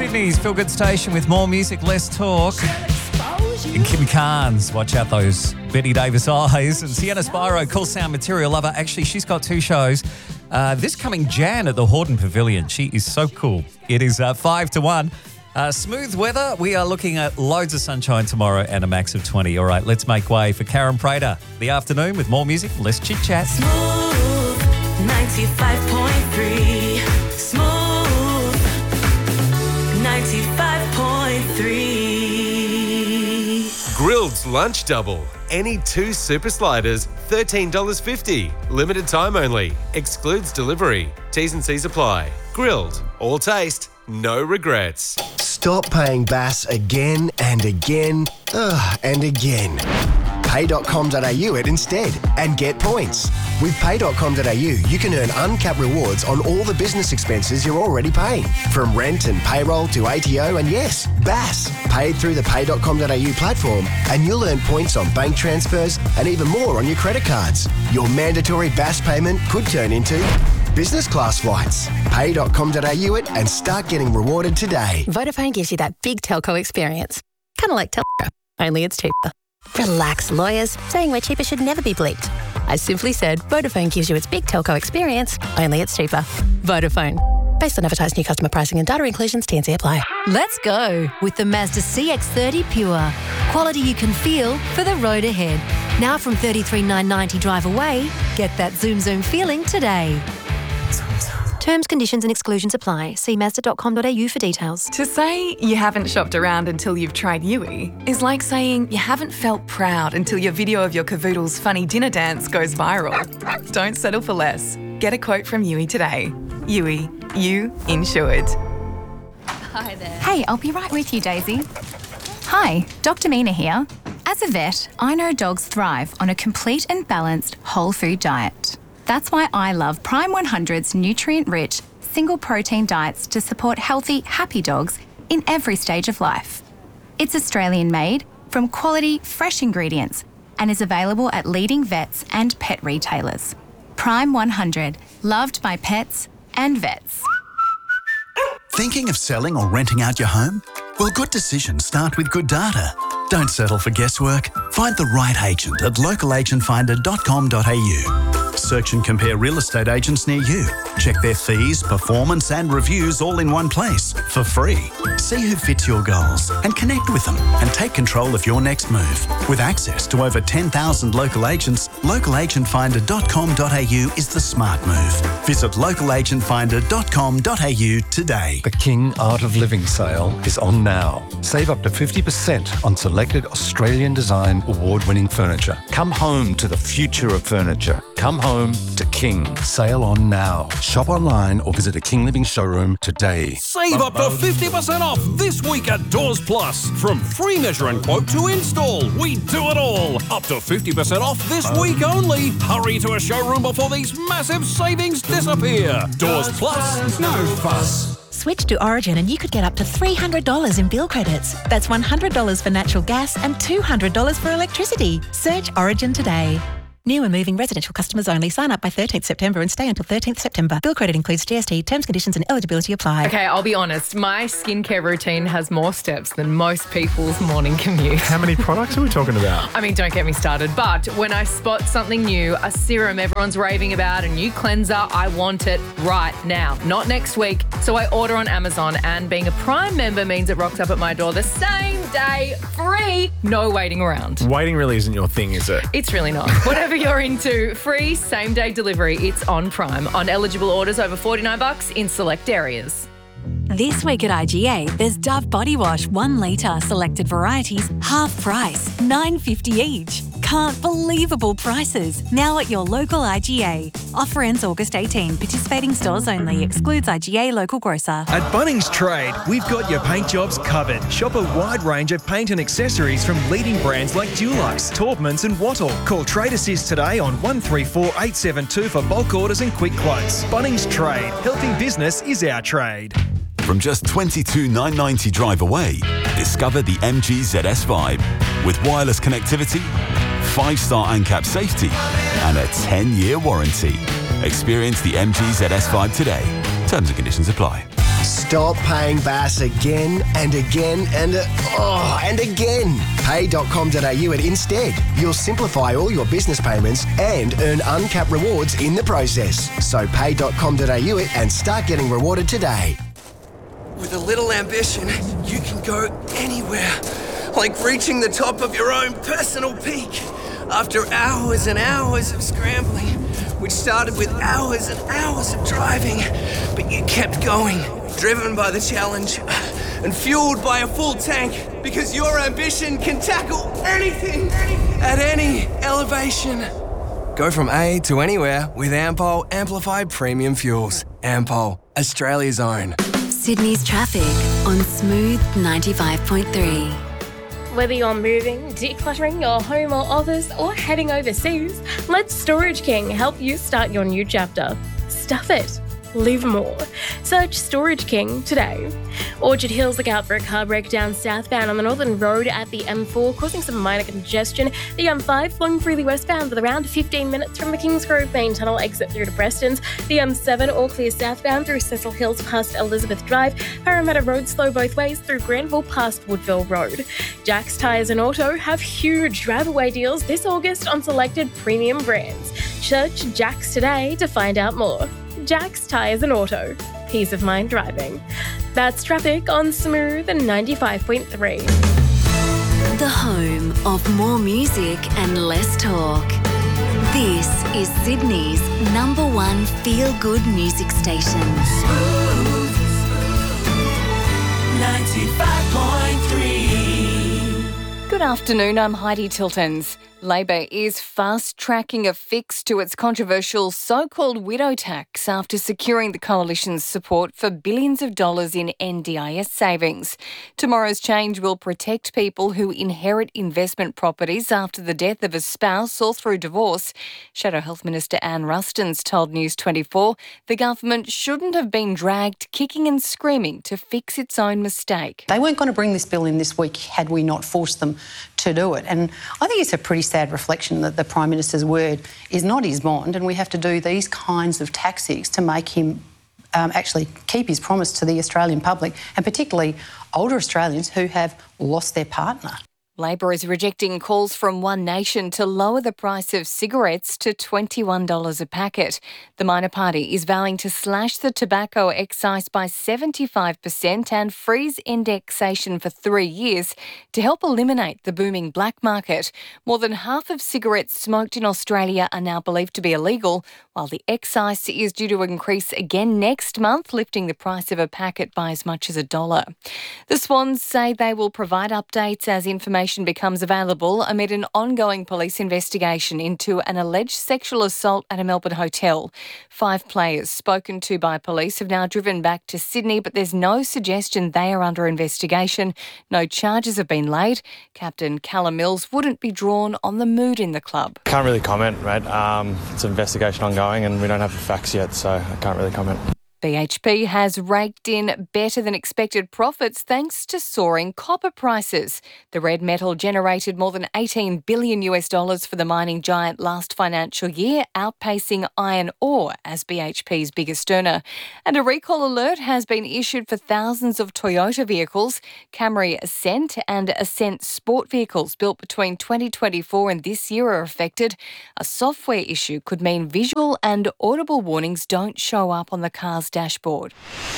Sydney's Feel Good Station with more music, less talk. And Kim Carnes, watch out those Betty Davis eyes. And Sienna Spyro, Cool Sound Material Lover. Actually, she's got 2 shows. This coming Jan at the Hordern Pavilion. She is so cool. It is 5 to 1. Smooth weather. We are looking at loads of sunshine tomorrow and a max of 20. All right, let's make way for Karen Prater. The afternoon with more music, less chit-chat. Smooth 95.3. Smooth 95.3. Grilled's Lunch Double. Any 2 super sliders, $13.50. Limited time only. Excludes delivery. T's and C's apply. Grilled. All taste. No regrets. Stop paying Bass again and again and again. Pay.com.au it instead and get points. With Pay.com.au, you can earn uncapped rewards on all the business expenses you're already paying. From rent and payroll to ATO and yes, Bass. Paid through the Pay.com.au platform and you'll earn points on bank transfers and even more on your credit cards. Your mandatory Bass payment could turn into business class flights. Pay.com.au it and start getting rewarded today. Vodafone gives you that big telco experience. Kind of like Telstra, only it's cheaper. Relax, lawyers. Saying we're cheaper should never be bleeped. I simply said Vodafone gives you its big telco experience, only it's cheaper. Vodafone. Based on advertised new customer pricing and data inclusions, T&C apply. Let's go with the Mazda CX-30 Pure. Quality you can feel for the road ahead. Now from $33,990 drive away, get that zoom feeling today. Terms, conditions and exclusions apply. See Mazda.com.au for details. To say you haven't shopped around until you've tried Yui is like saying you haven't felt proud until your video of your cavoodle's funny dinner dance goes viral. Don't settle for less. Get a quote from Yui today. Yui, you insured. Hi there. Hey, I'll be right with you, Daisy. Hi, Dr. Mina here. As a vet, I know dogs thrive on a complete and balanced whole food diet. That's why I love Prime 100's nutrient-rich, single-protein diets to support healthy, happy dogs in every stage of life. It's Australian-made, from quality, fresh ingredients, and is available at leading vets and pet retailers. Prime 100, loved by pets and vets. Thinking of selling or renting out your home? Well, good decisions start with good data. Don't settle for guesswork. Find the right agent at localagentfinder.com.au. Search and compare real estate agents near you. Check their fees, performance and reviews all in one place for free. See who fits your goals and connect with them and take control of your next move. With access to over 10,000 local agents, localagentfinder.com.au is the smart move. Visit localagentfinder.com.au today. The King Art of Living sale is on now. Save up to 50% on selected Australian design award-winning furniture. Come home to the future of furniture. Come home to King. Sale on now. Shop online or visit a King Living showroom today. Save up to 50% off this week at Doors Plus. From free measure and quote to install, we do it all. Up to 50% off this week only. Hurry to a showroom before these massive savings disappear. Doors Plus, no fuss. Switch to Origin and you could get up to $300 in bill credits. That's $100 for natural gas and $200 for electricity. Search Origin today. New and moving residential customers only. Sign up by 13th September and stay until 13th September. Bill credit includes GST. Terms, conditions and eligibility apply. Okay, I'll be honest. My skincare routine has more steps than most people's morning commute. How many products are we talking about? I mean, don't get me started. But when I spot something new, a serum everyone's raving about, a new cleanser, I want it right now, not next week. So I order on Amazon, and being a Prime member means it rocks up at my door the same day, free, no waiting around. Waiting really isn't your thing, is it? It's really not. Whatever you're into, free same-day delivery. It's on Prime. On eligible orders over $49 in select areas. This week at IGA, there's Dove Body Wash 1 litre, selected varieties, half price, $9.50 each. Can't believable prices. Now at your local IGA. Offer ends August 18. Participating stores only. Excludes IGA local grocer. At Bunnings Trade, we've got your paint jobs covered. Shop a wide range of paint and accessories from leading brands like Dulux, Taubmans and Wattle. Call Trade Assist today on 134 872 for bulk orders and quick quotes. Bunnings Trade. Helping business is our trade. From just $22,990 drive away, discover the MG ZS Vibe. With wireless connectivity, 5-star ANCAP safety, and a 10-year warranty. Experience the MG ZS Vibe today. Terms and conditions apply. Stop paying Bass again and again and again. Pay.com.au at Instead. You'll simplify all your business payments and earn uncapped rewards in the process. So pay.com.au and start getting rewarded today. With a little ambition, you can go anywhere. Like reaching the top of your own personal peak. After hours and hours of scrambling, which started with hours and hours of driving, but you kept going, driven by the challenge and fueled by a full tank, because your ambition can tackle anything at any elevation. Go from A to anywhere with Ampol Amplified Premium Fuels. Ampol, Australia's own. Sydney's traffic on Smooth 95.3. Whether you're moving, decluttering your home or office, or heading overseas, let Storage King help you start your new chapter. Stuff it. Live more. Search Storage King today. Orchard Hills, look out for a car breakdown southbound on the Northern Road at the M4, causing some minor congestion. The M5 flowing freely westbound with around 15 minutes from the Kingsgrove main tunnel exit through to Prestons. The M7 all clear southbound through Cecil Hills past Elizabeth Drive. Parramatta Road slow both ways through Granville past Woodville Road. Jack's Tyres and Auto have huge drive-away deals this August on selected premium brands. Search Jack's today to find out more. Jack's Tyres and Auto. Peace of mind driving. That's traffic on Smooth 95.3. The home of more music and less talk. This is Sydney's #1 feel-good music station. Smooth 95.3. Good afternoon, I'm Heidi Tiltons. Labor is fast-tracking a fix to its controversial so-called widow tax after securing the coalition's support for billions of dollars in NDIS savings. Tomorrow's change will protect people who inherit investment properties after the death of a spouse or through divorce. Shadow Health Minister Anne Rustins told News 24 the government shouldn't have been dragged kicking and screaming to fix its own mistake. They weren't going to bring this bill in this week had we not forced them to do it. And I think it's a pretty sad reflection that the Prime Minister's word is not his bond, and we have to do these kinds of tactics to make him actually keep his promise to the Australian public, and particularly older Australians who have lost their partner. Labor is rejecting calls from One Nation to lower the price of cigarettes to $21 a packet. The minor party is vowing to slash the tobacco excise by 75% and freeze indexation for 3 years to help eliminate the booming black market. More than half of cigarettes smoked in Australia are now believed to be illegal, while the excise is due to increase again next month, lifting the price of a packet by as much as $1. The Swans say they will provide updates as information becomes available amid an ongoing police investigation into an alleged sexual assault at a Melbourne hotel. 5 players spoken to by police have now driven back to Sydney, but there's no suggestion they are under investigation. No charges have been laid. Captain Callum Mills wouldn't be drawn on the mood in the club. Can't really comment, mate. It's an investigation ongoing and we don't have the facts yet, so I can't really comment. BHP has raked in better than expected profits thanks to soaring copper prices. The red metal generated more than $18 billion for the mining giant last financial year, outpacing iron ore as BHP's biggest earner. And a recall alert has been issued for thousands of Toyota vehicles. Camry Ascent and Ascent Sport vehicles built between 2024 and this year are affected. A software issue could mean visual and audible warnings don't show up on the car's dashboard.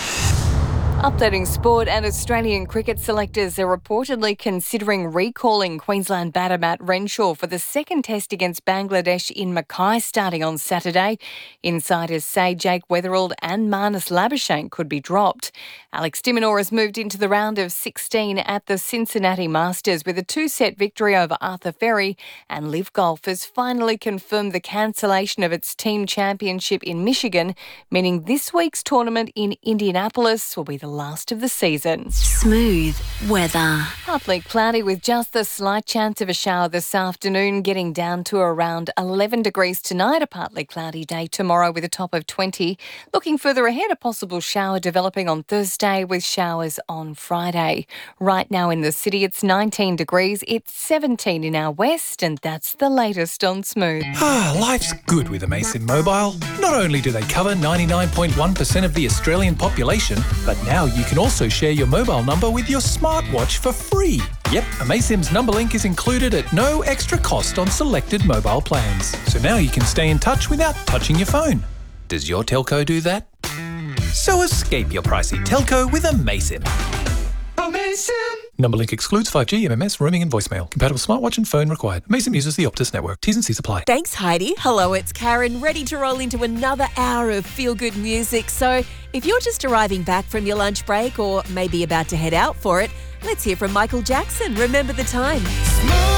Updating sport, and Australian cricket selectors are reportedly considering recalling Queensland batter Matt Renshaw for the second test against Bangladesh in Mackay starting on Saturday. Insiders say Jake Weatherald and Marnus Labuschagne could be dropped. Alex de Minaur has moved into the round of 16 at the Cincinnati Masters with a 2-set victory over Arthur Ferry, and Liv Golf has finally confirmed the cancellation of its team championship in Michigan, meaning this week's tournament in Indianapolis will be the last of the season. Smooth weather. Partly cloudy with just a slight chance of a shower this afternoon, getting down to around 11 degrees tonight. A partly cloudy day tomorrow with a top of 20. Looking further ahead, a possible shower developing on Thursday with showers on Friday. Right now in the city, it's 19 degrees. It's 17 in our west, and that's the latest on Smooth. Life's good with Amazon Mobile. Not only do they cover 99.1% of the Australian population, but now Now you can also share your mobile number with your smartwatch for free. Yep, Amaysim's number link is included at no extra cost on selected mobile plans. So now you can stay in touch without touching your phone. Does your telco do that? So escape your pricey telco with Amaysim. Number link excludes 5G, MMS, roaming and voicemail. Compatible smartwatch and phone required. Amaysim uses the Optus network. T's and C's apply. Thanks, Heidi. Hello, it's Karen, ready to roll into another hour of feel-good music. So if you're just arriving back from your lunch break or maybe about to head out for it, let's hear from Michael Jackson. Remember the time.